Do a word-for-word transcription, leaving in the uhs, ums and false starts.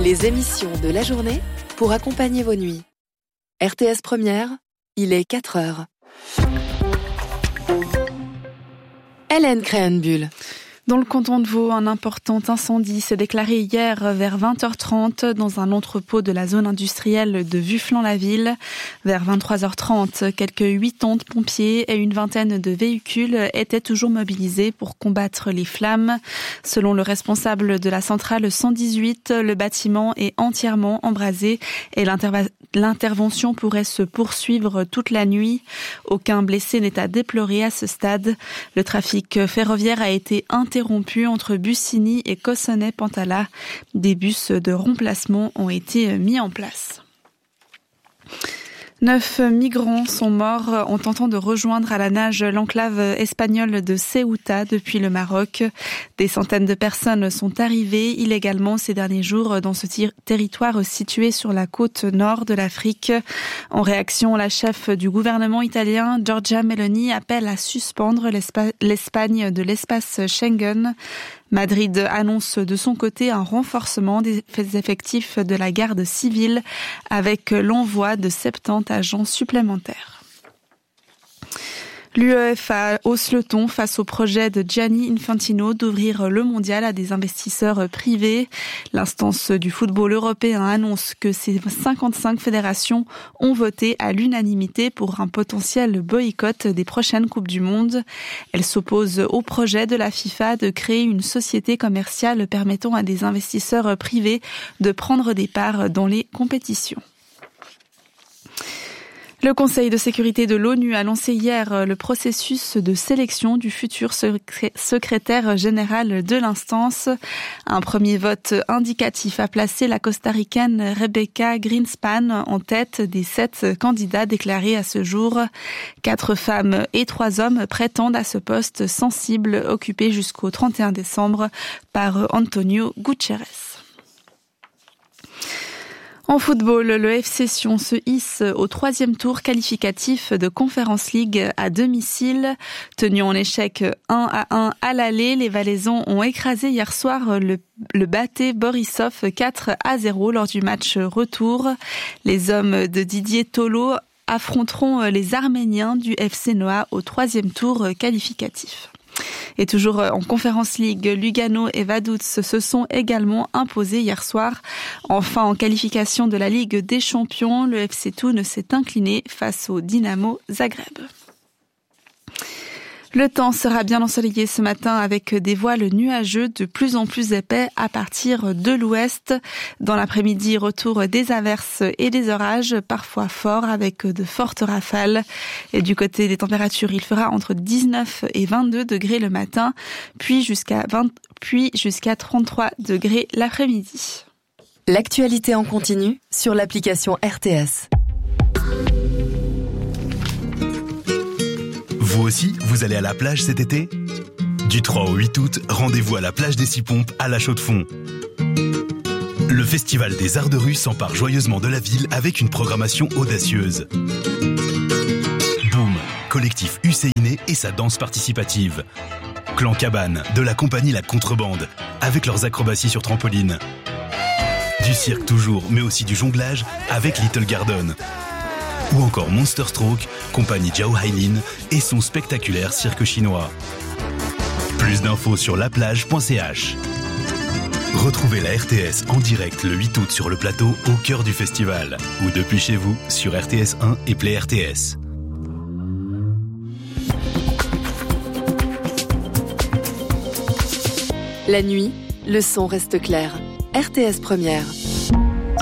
Les émissions de la journée pour accompagner vos nuits. R T S Première, il est quatre heures. Hélène Créhenbuhl. Dans le canton de Vaud, un important incendie s'est déclaré hier vers vingt heures trente dans un entrepôt de la zone industrielle de Vufflan-la-Ville. Vers vingt-trois heures trente, quelques quatre-vingts pompiers et une vingtaine de véhicules étaient toujours mobilisés pour combattre les flammes. Selon le responsable de la centrale cent dix-huit, le bâtiment est entièrement embrasé et l'interva- l'intervention pourrait se poursuivre toute la nuit. Aucun blessé n'est à déplorer à ce stade. Le trafic ferroviaire a été interrompu interrompu entre Bussigny et Cossonay-Pantala. Des bus de remplacement ont été mis en place. Neuf migrants sont morts en tentant de rejoindre à la nage l'enclave espagnole de Ceuta depuis le Maroc. Des centaines de personnes sont arrivées illégalement ces derniers jours dans ce ter- territoire situé sur la côte nord de l'Afrique. En réaction, la chef du gouvernement italien, Giorgia Meloni, appelle à suspendre l'Espa- l'Espagne de l'espace Schengen. Madrid annonce de son côté un renforcement des effectifs de la garde civile avec l'envoi de soixante-dix agents supplémentaires. L'UEFA hausse le ton face au projet de Gianni Infantino d'ouvrir le mondial à des investisseurs privés. L'instance du football européen annonce que ces cinquante-cinq fédérations ont voté à l'unanimité pour un potentiel boycott des prochaines Coupes du Monde. Elle s'oppose au projet de la FIFA de créer une société commerciale permettant à des investisseurs privés de prendre des parts dans les compétitions. Le Conseil de sécurité de l'ONU a lancé hier le processus de sélection du futur secrétaire général de l'instance. Un premier vote indicatif a placé la costaricaine Rebecca Greenspan en tête des sept candidats déclarés à ce jour. Quatre femmes et trois hommes prétendent à ce poste sensible occupé jusqu'au trente et un décembre par Antonio Guterres. En football, le F C Sion se hisse au troisième tour qualificatif de Conference League à domicile. Tenu en échec un à un à l'aller, les Valaisans ont écrasé hier soir le, le Bate Borisov quatre à zéro lors du match retour. Les hommes de Didier Tolo affronteront les Arméniens du F C Noa au troisième tour qualificatif. Et toujours en Conference League, Lugano et Vaduz se sont également imposés hier soir. Enfin, en qualification de la Ligue des Champions, le F C Thun s'est incliné face au Dynamo Zagreb. Le temps sera bien ensoleillé ce matin avec des voiles nuageux de plus en plus épais à partir de l'ouest. Dans l'après-midi, retour des averses et des orages, parfois forts avec de fortes rafales. Et du côté des températures, il fera entre dix-neuf et vingt-deux degrés le matin, puis jusqu'à vingt, puis jusqu'à trente-trois degrés l'après-midi. L'actualité en continu sur l'application R T S. Vous aussi, vous allez à la plage cet été ? Du trois au huit août, rendez-vous à la plage des Six Pompes à La Chaux-de-Fonds. Le Festival des Arts de Rue s'empare joyeusement de la ville avec une programmation audacieuse. Boom, collectif Husséiné et sa danse participative. Clan Cabane, de la compagnie La Contrebande, avec leurs acrobaties sur trampoline. Du cirque toujours, mais aussi du jonglage avec Little Garden. Ou encore Monster Stroke, compagnie Zhao Hailin et son spectaculaire cirque chinois. Plus d'infos sur laplage point c h. Retrouvez la R T S en direct le huit août sur le plateau au cœur du festival ou depuis chez vous sur R T S un et Play R T S. La nuit, le son reste clair. R T S Première.